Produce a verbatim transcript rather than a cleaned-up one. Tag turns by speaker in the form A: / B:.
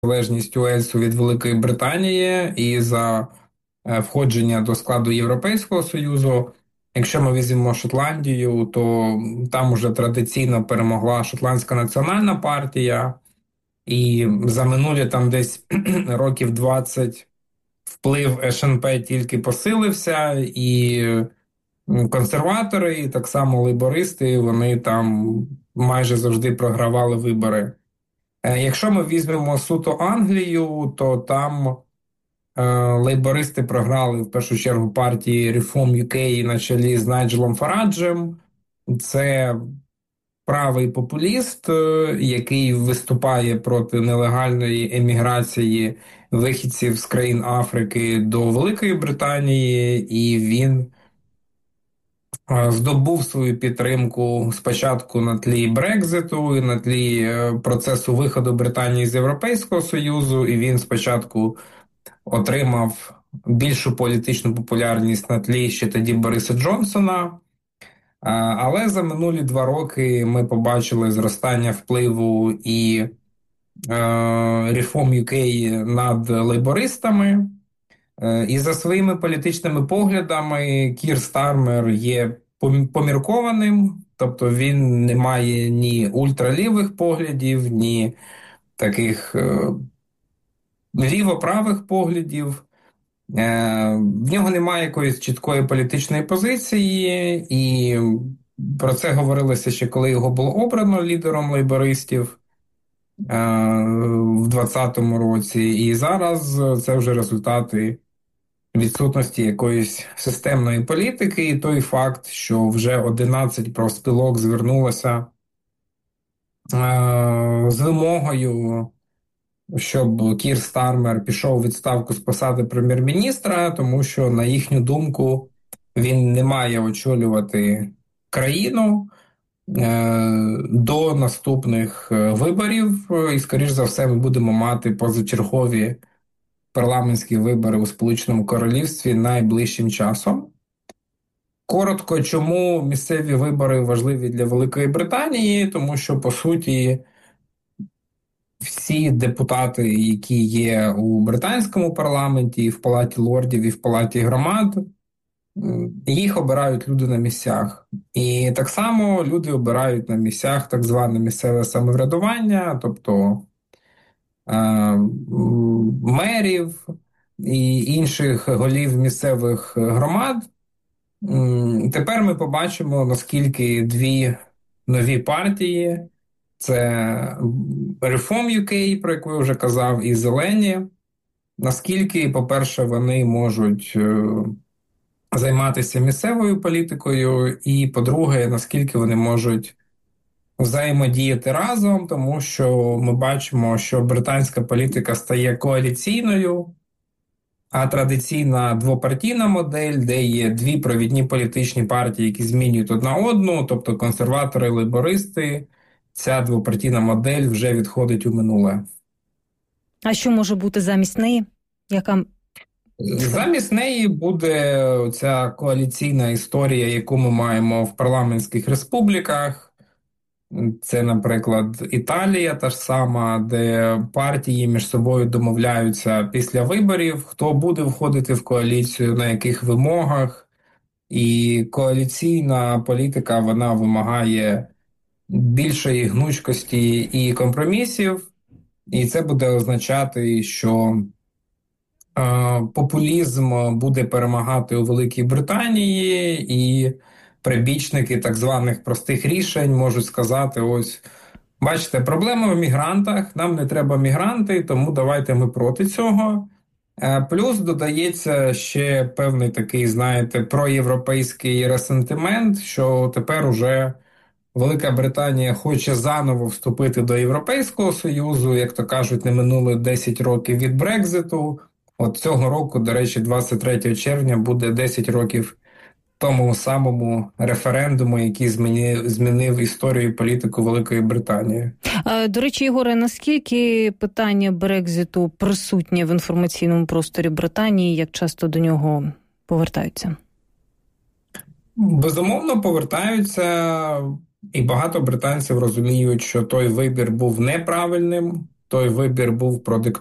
A: залежність Уельсу від Великої Британії і за е, входження до складу Європейського Союзу. Якщо ми візьмемо Шотландію, то там уже традиційно перемогла Шотландська національна партія, і за минулі там десь років двадцять вплив Ес Ен Пе тільки посилився, і консерватори, і так само лейбористи, вони там майже завжди програвали вибори. Якщо ми візьмемо суто Англію, то там е, лейбористи програли в першу чергу партії Reform ю кей на чолі з Найджелом Фараджем. Це правий популіст, е, який виступає проти нелегальної еміграції вихідців з країн Африки до Великої Британії, і він здобув свою підтримку спочатку на тлі Брекзиту і на тлі процесу виходу Британії з Європейського Союзу, і він спочатку отримав більшу політичну популярність на тлі ще тоді Бориса Джонсона. Але за минулі два роки ми побачили зростання впливу і Reform ю кей над лейбористами. І за своїми політичними поглядами Кір Стармер є поміркованим, тобто він не має ні ультралівих поглядів, ні таких е, ліво-правих поглядів. Е, в нього немає якоїсь чіткої політичної позиції, і про це говорилося ще коли його було обрано лідером лейбористів е, в двадцятому році, і зараз це вже результати відсутності якоїсь системної політики, і той факт, що вже одинадцять профспілок звернулося е, з вимогою, щоб Кір Стармер пішов у відставку з посади прем'єр-міністра, тому що, на їхню думку, він не має очолювати країну е, до наступних виборів, і, скоріш за все, ми будемо мати позачергові парламентські вибори у Сполученому Королівстві найближчим часом. Коротко, чому місцеві вибори важливі для Великої Британії? Тому що, по суті, всі депутати, які є у британському парламенті, і в Палаті лордів, і в Палаті громад, їх обирають люди на місцях. І так само люди обирають на місцях так зване місцеве самоврядування, тобто мерів і інших голів місцевих громад. Тепер ми побачимо, наскільки дві нові партії, це Reform ю кей, про яку я вже казав, і Зелені, наскільки, по-перше, вони можуть займатися місцевою політикою, і, по-друге, наскільки вони можуть взаємодіяти разом, тому що ми бачимо, що британська політика стає коаліційною, а традиційна двопартійна модель, де є дві провідні політичні партії, які змінюють одна одну, тобто консерватори, лейбористи, ця двопартійна модель вже відходить у минуле.
B: А що може бути замість неї? Яка...
A: Замість неї буде ця коаліційна історія, яку ми маємо в парламентських республіках. Це, наприклад, Італія та ж сама, де партії між собою домовляються після виборів, хто буде входити в коаліцію, на яких вимогах. І коаліційна політика, вона вимагає більшої гнучкості і компромісів. І це буде означати, що е, популізм буде перемагати у Великій Британії, і прибічники так званих простих рішень можуть сказати: ось, бачите, проблема в мігрантах, нам не треба мігранти, тому давайте ми проти цього. Плюс додається ще певний такий, знаєте, проєвропейський ресентимент, що тепер уже Велика Британія хоче заново вступити до Європейського Союзу, як то кажуть, не минуло десять років від Брекзиту. От цього року, до речі, двадцять третього червня буде десять років тому самому референдуму, який змінив, змінив історію і політику Великої Британії.
B: До речі, Ігоре, наскільки питання Брекзиту присутнє в інформаційному просторі Британії, як часто до нього повертаються?
A: Безумовно, повертаються, і багато британців розуміють, що той вибір був неправильним, той вибір був продиктований